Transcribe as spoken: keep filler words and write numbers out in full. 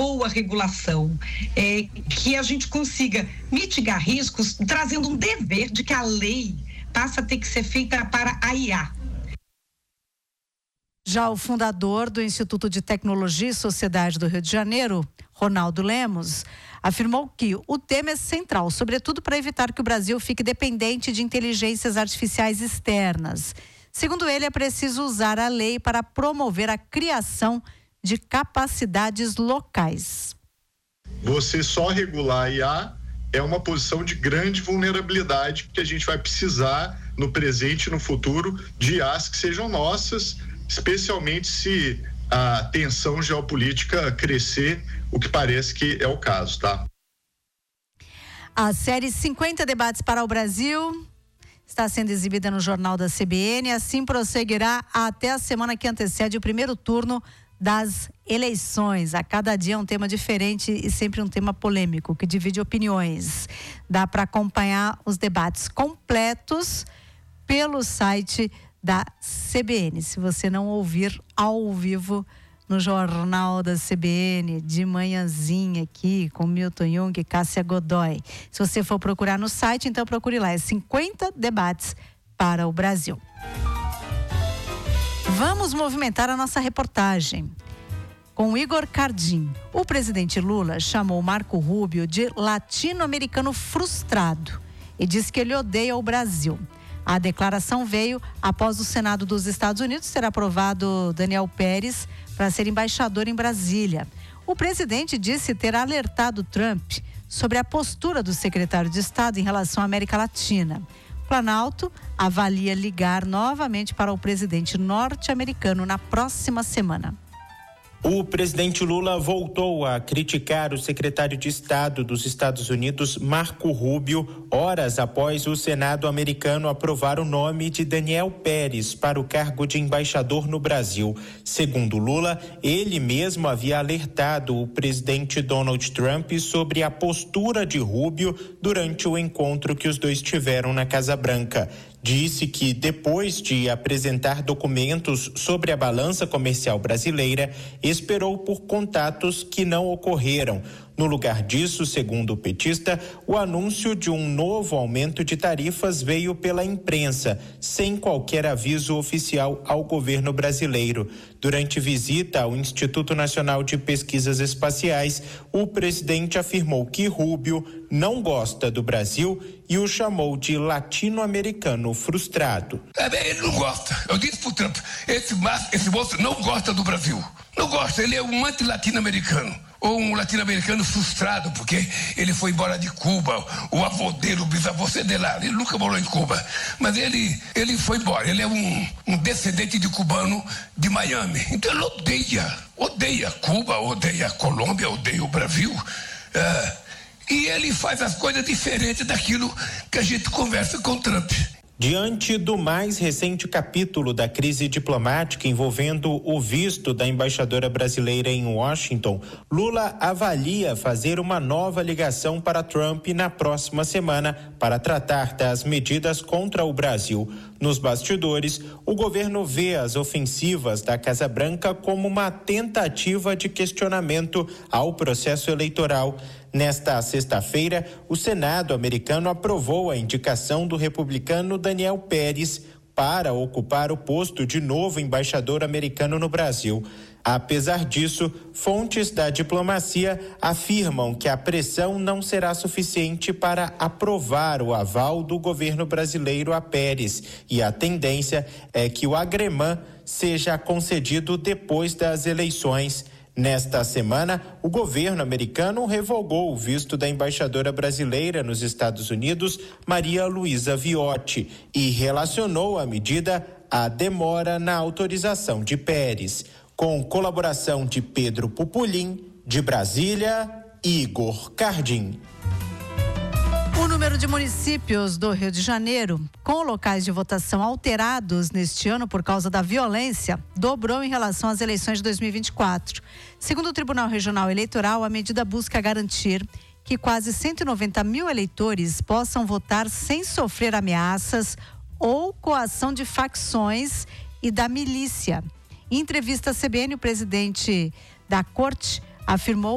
boa regulação, é, que a gente consiga mitigar riscos, trazendo um dever de que a lei passa a ter que ser feita para a I A. Já o fundador do Instituto de Tecnologia e Sociedade do Rio de Janeiro, Ronaldo Lemos, afirmou que o tema é central, sobretudo para evitar que o Brasil fique dependente de inteligências artificiais externas. Segundo ele, é preciso usar a lei para promover a criação de capacidades locais. Você só regular a I A é uma posição de grande vulnerabilidade que a gente vai precisar no presente e no futuro de I As que sejam nossas, especialmente se a tensão geopolítica crescer, o que parece que é o caso, tá? A série cinquenta Debates para o Brasil está sendo exibida no Jornal da C B N, assim prosseguirá até a semana que antecede o primeiro turno das eleições. A cada dia é um tema diferente e sempre um tema polêmico, que divide opiniões. Dá para acompanhar os debates completos pelo site da C B N. Se você não ouvir ao vivo no Jornal da C B N, de manhãzinha aqui, com Milton Jung e Cássia Godoy. Se você for procurar no site, então procure lá. É cinquenta Debates para o Brasil. Vamos movimentar a nossa reportagem com Igor Cardim. O presidente Lula chamou Marco Rubio de latino-americano frustrado e disse que ele odeia o Brasil. A declaração veio após o Senado dos Estados Unidos ter aprovado Daniel Pérez para ser embaixador em Brasília. O presidente disse ter alertado Trump sobre a postura do secretário de Estado em relação à América Latina. O Planalto avalia ligar novamente para o presidente norte-americano na próxima semana. O presidente Lula voltou a criticar o secretário de Estado dos Estados Unidos, Marco Rubio, horas após o Senado americano aprovar o nome de Daniel Pérez para o cargo de embaixador no Brasil. Segundo Lula, ele mesmo havia alertado o presidente Donald Trump sobre a postura de Rubio durante o encontro que os dois tiveram na Casa Branca. Disse que, depois de apresentar documentos sobre a balança comercial brasileira, esperou por contatos que não ocorreram. No lugar disso, segundo o petista, o anúncio de um novo aumento de tarifas veio pela imprensa, sem qualquer aviso oficial ao governo brasileiro. Durante visita ao Instituto Nacional de Pesquisas Espaciais, o presidente afirmou que Rubio não gosta do Brasil e o chamou de latino-americano frustrado. É, ele não gosta. Eu disse pro Trump, esse, esse moço não gosta do Brasil. Não gosta, ele é um anti-latino-americano. Ou um latino-americano frustrado, porque ele foi embora de Cuba, o avô dele, o bisavô de lá, ele nunca morou em Cuba, mas ele, ele foi embora, ele é um, um descendente de cubano de Miami, então ele odeia, odeia Cuba, odeia a Colômbia, odeia o Brasil, é, e ele faz as coisas diferentes daquilo que a gente conversa com o Trump. Diante do mais recente capítulo da crise diplomática envolvendo o visto da embaixadora brasileira em Washington, Lula avalia fazer uma nova ligação para Trump na próxima semana para tratar das medidas contra o Brasil. Nos bastidores, o governo vê as ofensivas da Casa Branca como uma tentativa de questionamento ao processo eleitoral. Nesta sexta-feira, o Senado americano aprovou a indicação do republicano Daniel Pérez para ocupar o posto de novo embaixador americano no Brasil. Apesar disso, fontes da diplomacia afirmam que a pressão não será suficiente para aprovar o aval do governo brasileiro a Pérez, e a tendência é que o agremã seja concedido depois das eleições. Nesta semana, o governo americano revogou o visto da embaixadora brasileira nos Estados Unidos, Maria Luísa Viotti, e relacionou a medida à demora na autorização de Pérez. Com colaboração de Pedro Pupulim, de Brasília, Igor Cardim. O número de municípios do Rio de Janeiro com locais de votação alterados neste ano por causa da violência dobrou em relação às eleições de dois mil e vinte e quatro. Segundo o Tribunal Regional Eleitoral, a medida busca garantir que quase cento e noventa mil eleitores possam votar sem sofrer ameaças ou coação de facções e da milícia. Em entrevista à C B N, o presidente da Corte afirmou